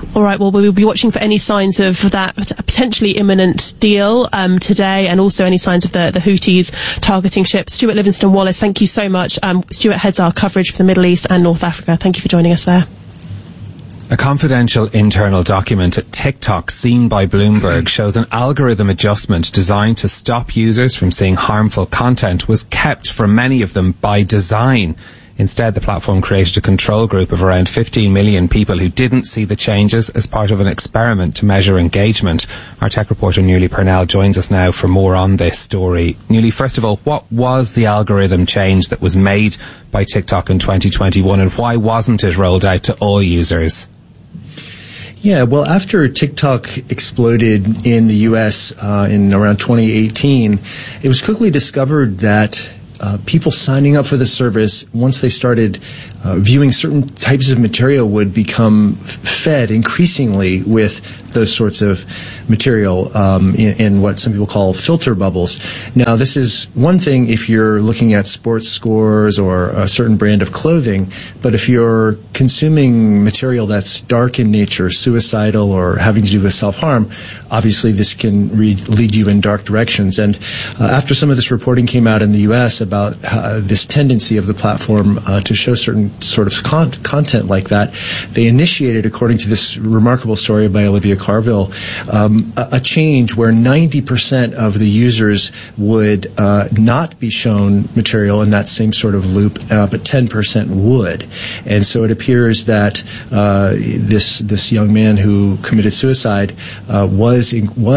All right, well, we'll be watching for any signs of that potentially imminent deal today, and also any signs of the Houthis targeting ships. Stuart Livingston-Wallace, thank you so much. Stuart heads our coverage for the Middle East and North Africa. Thank you for joining us there.
A confidential internal document at TikTok seen by Bloomberg shows an algorithm adjustment designed to stop users from seeing harmful content was kept from many of them by design. Instead, the platform created a control group of around 15 million people who didn't see the changes as part of an experiment to measure engagement. Our tech reporter, Newly Purnell, joins us now for more on this story. Newly, first of all, what was the algorithm change that was made by TikTok in 2021, and why wasn't it rolled out to all users?
Yeah, well, after TikTok exploded in the U.S. In around 2018, it was quickly discovered that people signing up for the service, once they started viewing certain types of material, would become fed increasingly with those sorts of material in what some people call filter bubbles. Now, this is one thing if you're looking at sports scores or a certain brand of clothing, but if you're consuming material that's dark in nature, suicidal, or having to do with self-harm, obviously this can lead you in dark directions. And after some of this reporting came out in the U.S. about this tendency of the platform to show certain sort of content like that, they initiated, according to this remarkable story by Olivia Carville, a change where 90% of the users would not be shown material in that same sort of loop, but 10% would. And so it appears that this young man who committed suicide was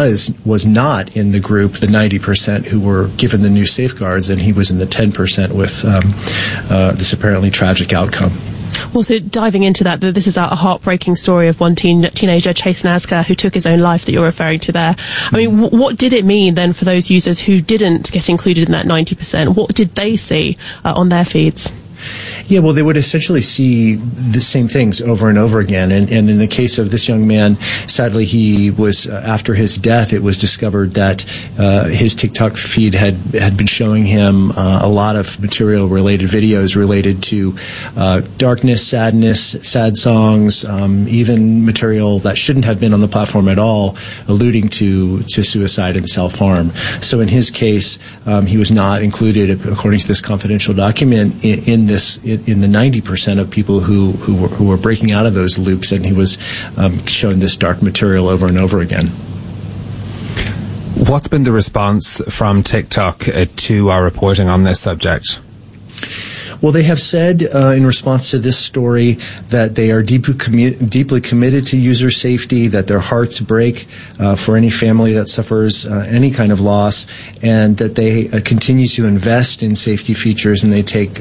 not in the group, the 90% who were given the new safeguards, and he was in the 10% with this apparently tragic outcome.
Well, so diving into that, this is a heartbreaking story of one teenager, Chase Nazca, who took his own life that you're referring to there. I mean, what did it mean then for those users who didn't get included in that 90%? What did they see on their feeds?
Yeah, well, they would essentially see the same things over and over again. And in the case of this young man, sadly, he was, after his death, it was discovered that his TikTok feed had been showing him a lot of material-related videos related to darkness, sadness, sad songs, even material that shouldn't have been on the platform at all, alluding to suicide and self-harm. So in his case, he was not included, according to this confidential document, in the 90% of people who were breaking out of those loops, and he was showing this dark material over and over again.
What's been the response from TikTok to our reporting on this subject?
Well, they have said in response to this story that they are deeply committed to user safety, that their hearts break for any family that suffers any kind of loss, and that they continue to invest in safety features, and they take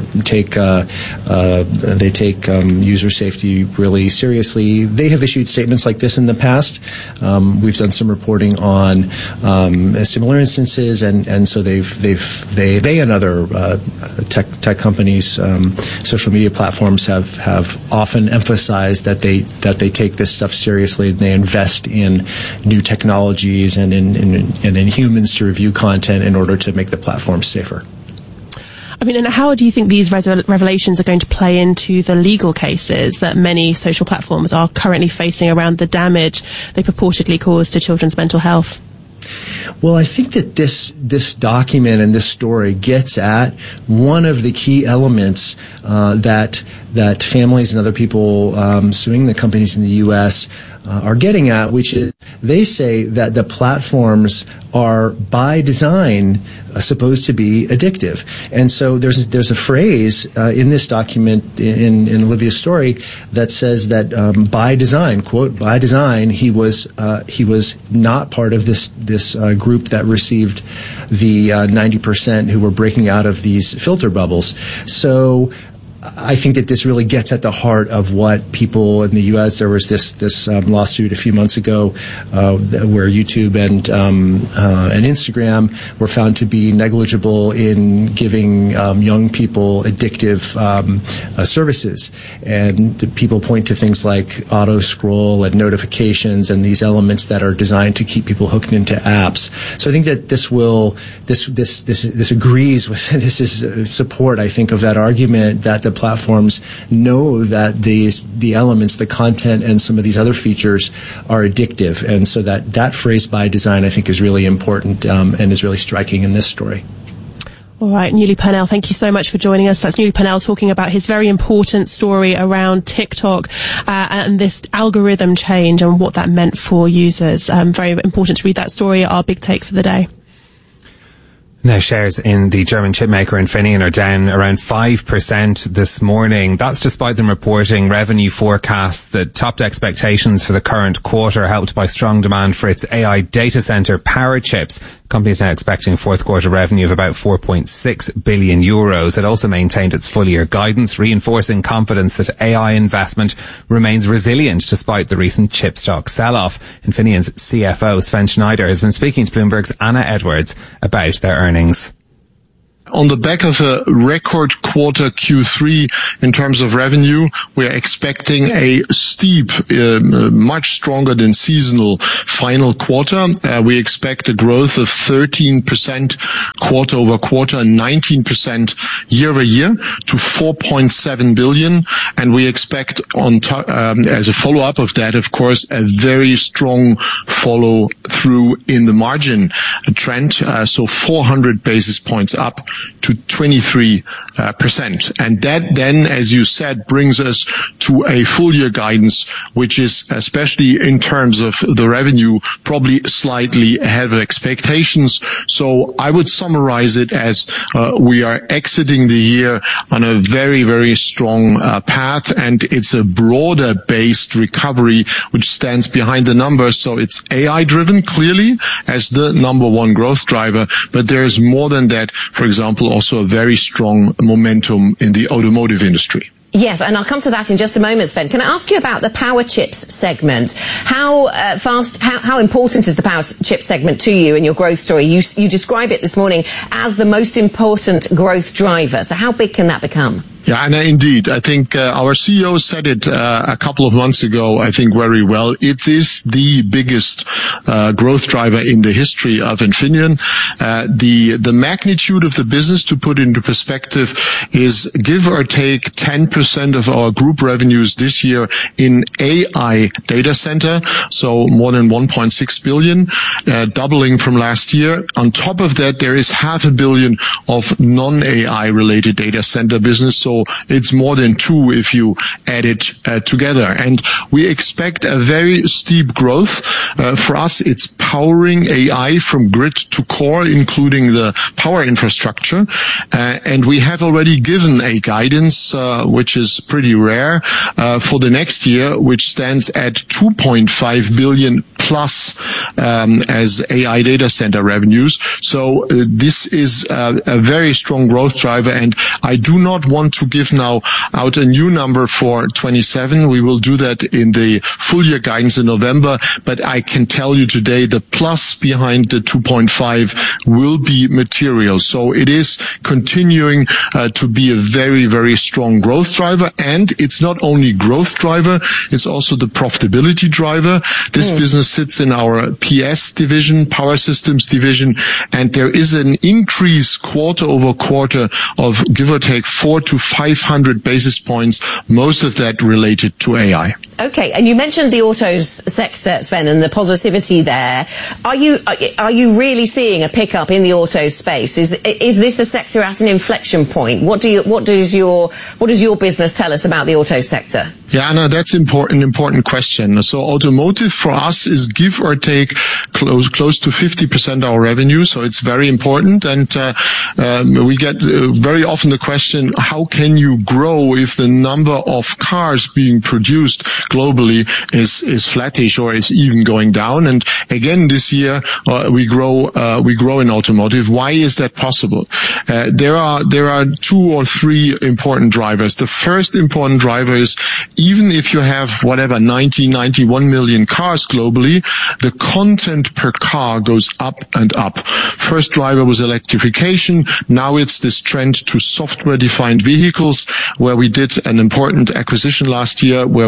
user safety really seriously. They have issued statements like this in the past. We've done some reporting on similar instances, and so they and other tech companies, social media platforms have often emphasized that they take this stuff seriously, and they invest in new technologies and in humans to review content in order to make the platform safer.
I mean, and how do you think these revelations are going to play into the legal cases that many social platforms are currently facing around the damage they purportedly cause to children's mental health?
Well, I think that this document and this story gets at one of the key elements that families and other people suing the companies in the U.S. Are getting at, which is they say that the platforms are by design supposed to be addictive. And so there's a phrase in this document in Olivia's story that says that by design, quote, by design, he was not part of this group that received the 90% who were breaking out of these filter bubbles. So I think that this really gets at the heart of what people in the U.S. There was this lawsuit a few months ago where YouTube and Instagram were found to be negligible in giving young people addictive services, and the people point to things like auto scroll and notifications and these elements that are designed to keep people hooked into apps. So I think that this agrees with this is support, I think, of that argument that the platforms know that the elements, the content, and some of these other features are addictive. And so that phrase by design, I think, is really important and is really striking in this story.
All right, Newly Purnell, thank you so much for joining us. That's Newly Purnell talking about his very important story around TikTok and this algorithm change and what that meant for users. Very important to read that story. Our big take for the day.
Now, shares in the German chipmaker Infineon are down around 5% this morning. That's despite them reporting revenue forecasts that topped expectations for the current quarter, helped by strong demand for its AI data center power chips. The company is now expecting fourth quarter revenue of about 4.6 billion euros. It also maintained its full year guidance, reinforcing confidence that AI investment remains resilient despite the recent chip stock sell-off. Infineon's CFO, Sven Schneider, has been speaking to Bloomberg's Anna Edwards about their earnings.
On the back of a record quarter Q3 in terms of revenue, we are expecting a steep, much stronger than seasonal final quarter. We expect a growth of 13% quarter over quarter and 19% year over year to 4.7 billion. And we expect as a follow-up of that, of course, a very strong follow through in the margin trend. So 400 basis points up to 23%. And that then, as you said, brings us to a full year guidance, which is, especially in terms of the revenue, probably slightly ahead of expectations. So I would summarize it as we are exiting the year on a very, very strong path, and it's a broader based recovery which stands behind the numbers. So it's AI driven, clearly, as the number one growth driver, but there is more than that. For example, also a very strong momentum in the automotive industry.
Yes, and I'll come to that in just a moment, Sven. Can I ask you about the power chips segment? How important is the power chip segment to you and your growth story? You describe it this morning as the most important growth driver. So how big can that become?
Yeah, and indeed, I think our CEO said it a couple of months ago, I think very well. It is the biggest growth driver in the history of Infineon. The magnitude of the business, to put into perspective, is give or take 10% of our group revenues this year in AI data center, so more than 1.6 billion, doubling from last year. On top of that, there is 500 million of non-AI related data center business, so it's more than 2 if you add it together. And we expect a very steep growth. For us, it's powering AI from grid to core, including the power infrastructure. And we have already given a guidance, which is pretty rare, for the next year, which stands at 2.5 billion plus as AI data center revenues. So this is a very strong growth driver, and I do not want to give now out a new number for 27. We will do that in the full year guidance in November, but I can tell you today the plus behind the 2.5 will be material. So it is continuing to be a very, very strong growth driver, and it's not only growth driver, it's also the profitability driver. This business sits in our PS division, Power Systems division, and there is an increase quarter over quarter of give or take 400 to 500 basis points, most of that related to AI.
Okay, and you mentioned the autos sector, Sven, and the positivity there. Are you really seeing a pickup in the auto space? Is this a sector at an inflection point? What does your business tell us about the auto sector?
Yeah, Anna, that's an important question. So automotive for us is give or take close to 50% of our revenue. So it's very important. And we get very often the question, how can you grow if the number of cars being produced globally is flattish or is even going down? And again, this year we grow in automotive. Why is that possible? There are 2 or 3 important drivers. The first important driver is even if you have 91 million cars globally, the content per car goes up and up. First driver was electrification. Now it's this trend to software-defined vehicles, where we did an important acquisition last year, where we bought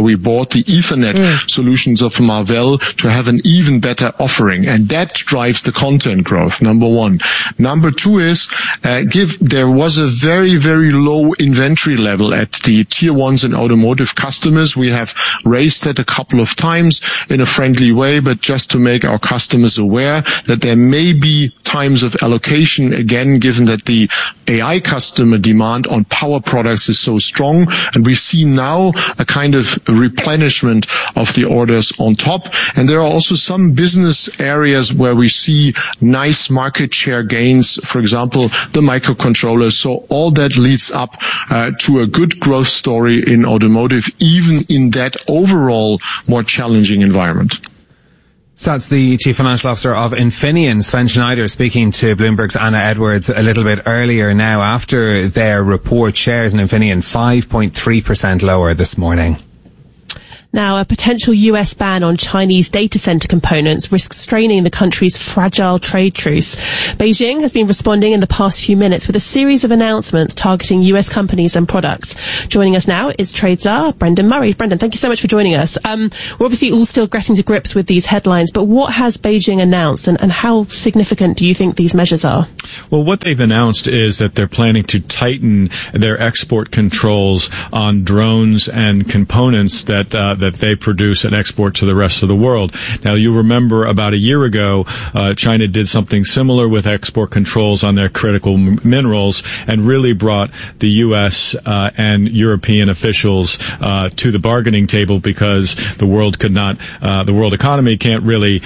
bought the Ethernet solutions of Marvell to have an even better offering. And that drives the content growth, number one. Number two is, there was a very, very low inventory level at the tier ones and automotive customers. We have raised that a couple of times in a friendly way, but just to make our customers aware that there may be times of allocation, again, given that the AI customer demand on power products is so strong. And we see now a kind of replenishment of the orders on top. And there are also some business areas where we see nice market share gains, for example, the microcontrollers. So all that leads up to a good growth story in automotive, even in that overall more challenging environment.
So that's the Chief Financial Officer of Infineon, Sven Schneider, speaking to Bloomberg's Anna Edwards a little bit earlier now after their report. Shares in Infineon 5.3% lower this morning.
Now, a potential US ban on Chinese data center components risks straining the country's fragile trade truce. Beijing has been responding in the past few minutes with a series of announcements targeting US companies and products. Joining us now is trade czar Brendan Murray. Brendan, thank you so much for joining us. We're obviously all still getting to grips with these headlines, but what has Beijing announced and how significant do you think these measures are?
Well, what they've announced is that they're planning to tighten their export controls on drones and components that they produce and export to the rest of the world. Now, you remember about a year ago, China did something similar with export controls on their critical minerals and really brought the U.S. And European officials to the bargaining table because the world could not, the world economy can't really,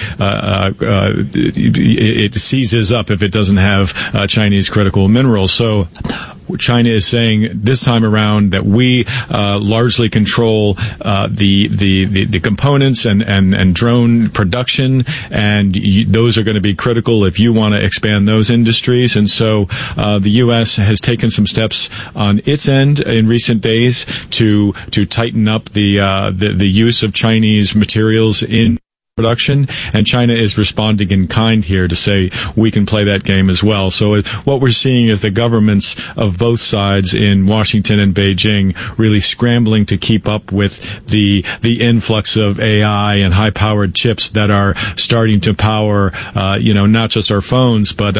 it seizes up if it doesn't have Chinese critical minerals. So China is saying this time around that we largely control the components and drone production, and those are going to be critical if you want to expand those industries. And so the U.S. has taken some steps on its end in recent days to tighten up the use of Chinese materials in production, and China is responding in kind here to say we can play that game as well. So what we're seeing is the governments of both sides in Washington and Beijing really scrambling to keep up with the influx of AI and high-powered chips that are starting to power, not just our phones, but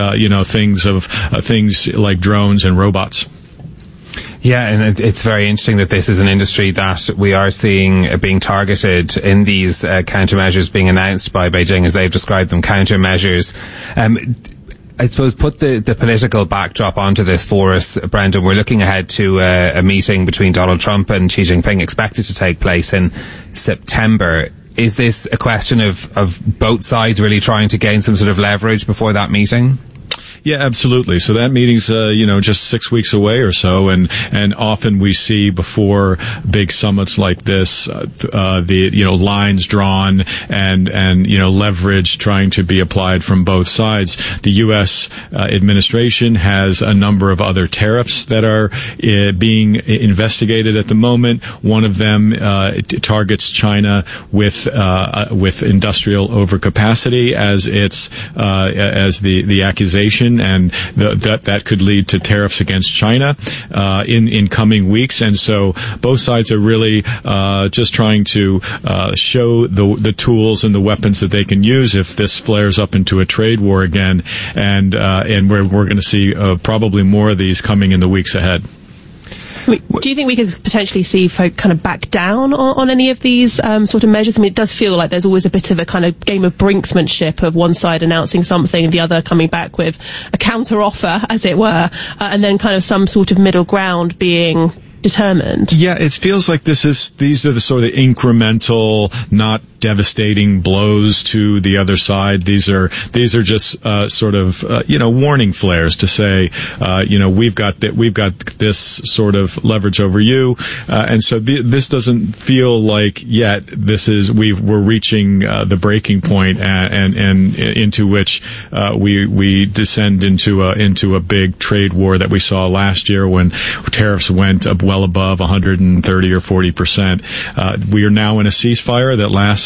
things like drones and robots.
Yeah, and it's very interesting that this is an industry that we are seeing being targeted in these countermeasures being announced by Beijing, as they've described them, countermeasures. I suppose put the political backdrop onto this for us, Brendan. We're looking ahead to a meeting between Donald Trump and Xi Jinping expected to take place in September. Is this a question of both sides really trying to gain some sort of leverage before that meeting?
Yeah, absolutely. So that meeting's, just 6 weeks away or so. And often we see before big summits like this, lines drawn and leverage trying to be applied from both sides. The U.S. Administration has a number of other tariffs that are being investigated at the moment. One of them targets China with industrial overcapacity as the accusation. And that could lead to tariffs against China in coming weeks. And so both sides are really just trying to show the tools and the weapons that they can use if this flares up into a trade war again. And we're going to see probably more of these coming in the weeks ahead.
Do you think we could potentially see folk kind of back down on any of these sort of measures? I mean, it does feel like there's always a bit of a kind of game of brinksmanship of one side announcing something and the other coming back with a counter offer, as it were, and then kind of some sort of middle ground being determined.
Yeah, it feels like these are the sort of incremental, not devastating blows to the other side. These are just warning flares to say, we've got this sort of leverage over you, and so this doesn't feel like yet we're reaching the breaking point and into which we descend into a big trade war that we saw last year when tariffs went up well above 130 or 40%. We are now in a ceasefire that lasts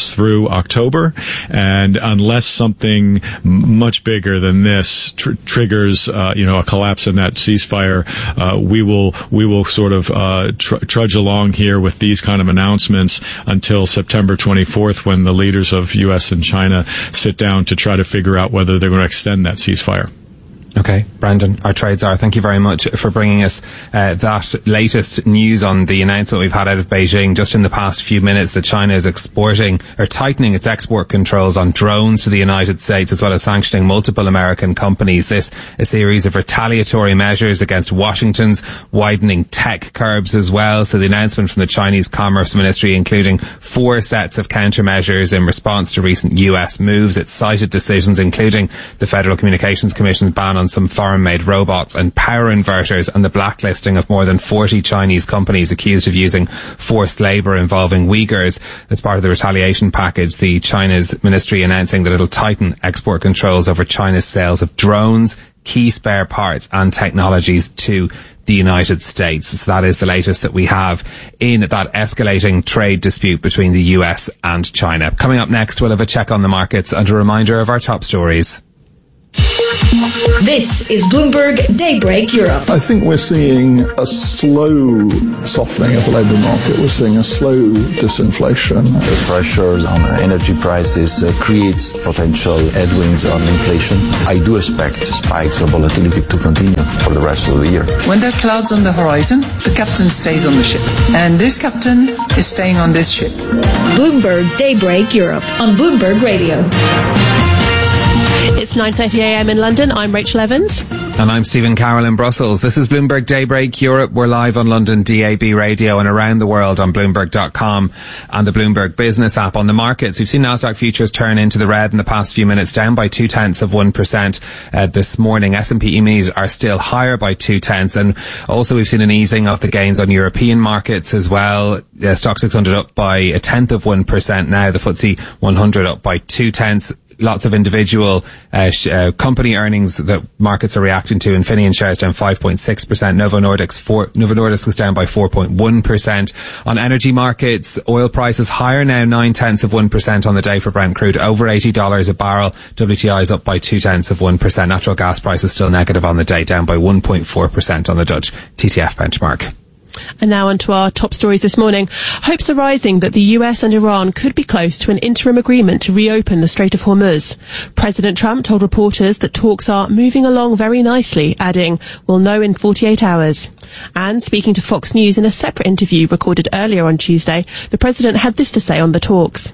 us through October, and unless something much bigger than this triggers, a collapse in that ceasefire, we will sort of trudge along here with these kind of announcements until September 24th, when the leaders of U.S. and China sit down to try to figure out whether they're going to extend that ceasefire.
Okay, Brandon, our trade czar, thank you very much for bringing us that latest news on the announcement we've had out of Beijing just in the past few minutes that China is tightening its export controls on drones to the United States, as well as sanctioning multiple American companies. This a series of retaliatory measures against Washington's widening tech curbs as well. So the announcement from the Chinese Commerce Ministry, including 4 sets of countermeasures in response to recent US moves. It cited decisions including the Federal Communications Commission's ban on some foreign-made robots and power inverters, and the blacklisting of more than 40 Chinese companies accused of using forced labour involving Uyghurs. As part of the retaliation package, the China's ministry announcing that it'll tighten export controls over China's sales of drones, key spare parts and technologies to the United States. So that is the latest that we have in that escalating trade dispute between the US and China. Coming up next, we'll have a check on the markets and a reminder of our top stories.
This is Bloomberg Daybreak Europe.
I think we're seeing a slow softening of the labour market. We're seeing a slow disinflation.
The pressure on energy prices creates potential headwinds on inflation. I do expect spikes of volatility to continue for the rest of the year.
When there are clouds on the horizon, the captain stays on the ship. And this captain is staying on this ship.
Bloomberg Daybreak Europe on Bloomberg Radio.
It's 9:30 a.m. in London. I'm Rachel Evans.
And I'm Stephen Carroll in Brussels. This is Bloomberg Daybreak Europe. We're live on London DAB radio and around the world on Bloomberg.com and the Bloomberg Business app. On the markets, we've seen Nasdaq futures turn into the red in the past few minutes, down by 0.2% this morning. S&P E-minis are still higher by 0.2, and also we've seen an easing of the gains on European markets as well. Stock 600 up by 0.1% now. The FTSE 100 up by 0.2. Lots of individual company earnings that markets are reacting to. Infineon shares down 5.6%. Novo Nordisk is down by 4.1%. On energy markets, oil prices higher now, 0.9% on the day for Brent crude, over $80 a barrel. WTI is up by 0.2%. Natural gas prices still negative on the day, down by 1.4% on the Dutch TTF benchmark.
And now on to our top stories this morning. Hopes are rising that the US and Iran could be close to an interim agreement to reopen the Strait of Hormuz. President Trump told reporters that talks are moving along very nicely, adding, "We'll know in 48 hours. And speaking to Fox News in a separate interview recorded earlier on Tuesday, the president had this to say on the talks.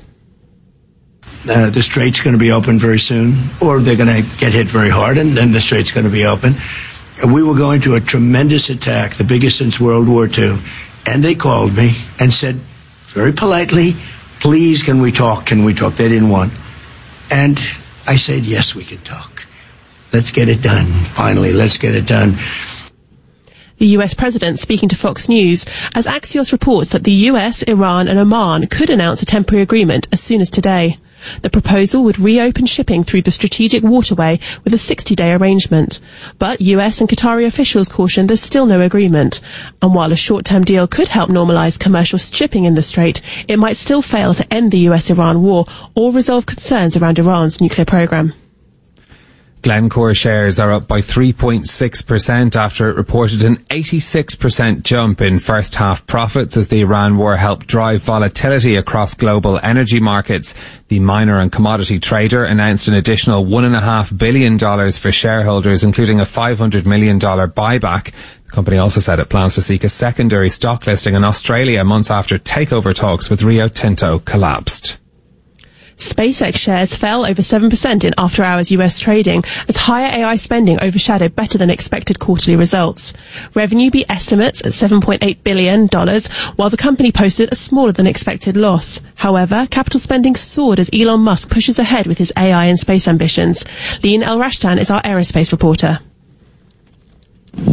The strait's going to be open very soon, or they're going to get hit very hard, and then the strait's going to be open. We were going to a tremendous attack, the biggest since World War II. And they called me and said, very politely, please, can we talk? Can we talk? They didn't want. And I said, yes, we can talk. Let's get it done. Finally, let's get it done.
The US president speaking to Fox News as Axios reports that the US, Iran and Oman could announce a temporary agreement as soon as today. The proposal would reopen shipping through the strategic waterway with a 60-day arrangement. But US and Qatari officials caution there's still no agreement. And while a short-term deal could help normalise commercial shipping in the Strait, it might still fail to end the US-Iran war or resolve concerns around Iran's nuclear programme.
Glencore shares are up by 3.6% after it reported an 86% jump in first half profits as the Iran war helped drive volatility across global energy markets. The miner and commodity trader announced an additional $1.5 billion for shareholders, including a $500 million buyback. The company also said it plans to seek a secondary stock listing in Australia months after takeover talks with Rio Tinto collapsed.
SpaceX shares fell over 7% in after-hours US trading as higher AI spending overshadowed better than expected quarterly results. Revenue beat estimates at $7.8 billion, while the company posted a smaller than expected loss. However, capital spending soared as Elon Musk pushes ahead with his AI and space ambitions. Lean El-Rashtan is our aerospace reporter.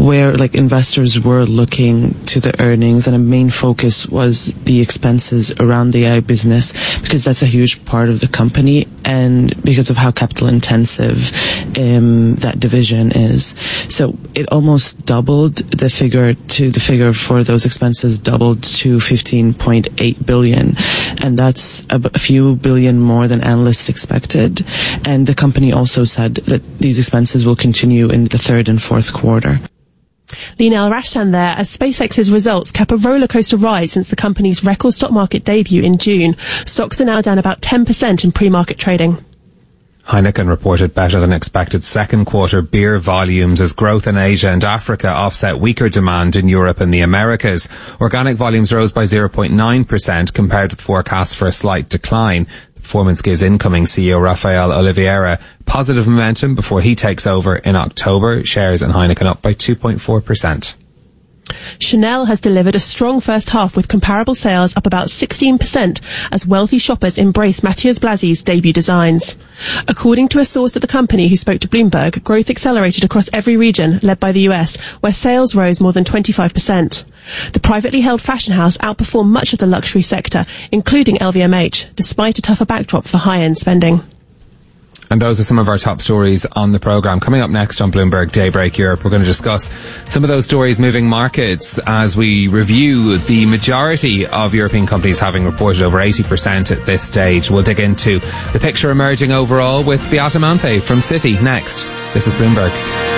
where like investors were looking to the earnings, and a main focus was the expenses around the AI business, because that's a huge part of the company and because of how capital intensive that division is. So it almost doubled the figure for those expenses doubled to 15.8 billion, and that's a few billion more than analysts expected. And the company also said that these expenses will continue in the third and fourth quarter.
Lina Rashtan there, as SpaceX's results cap a rollercoaster ride since the company's record stock market debut in June. Stocks are now down about 10% in pre-market trading.
Heineken reported better than expected second quarter beer volumes as growth in Asia and Africa offset weaker demand in Europe and the Americas. Organic volumes rose by 0.9% compared with forecasts for a slight decline. The performance gives incoming CEO Rafael Oliveira positive momentum before he takes over in October. Shares in Heineken up by 2.4%.
Chanel has delivered a strong first half with comparable sales up about 16% as wealthy shoppers embrace Matthias Blazy's debut designs. According to a source at the company who spoke to Bloomberg, growth accelerated across every region, led by the US, where sales rose more than 25%. The privately held fashion house outperformed much of the luxury sector, including LVMH, despite a tougher backdrop for high-end spending.
And those are some of our top stories on the programme. Coming up next on Bloomberg Daybreak Europe, we're going to discuss some of those stories moving markets as we review the majority of European companies having reported over 80% at this stage. We'll dig into the picture emerging overall with Beata Manthe from Citi next. This is Bloomberg.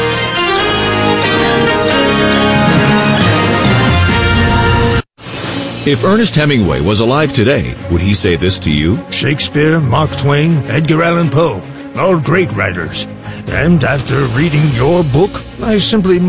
If Ernest Hemingway was alive today, would he say this to you?
Shakespeare, Mark Twain, Edgar Allan Poe, all great writers. And after reading your book, I simply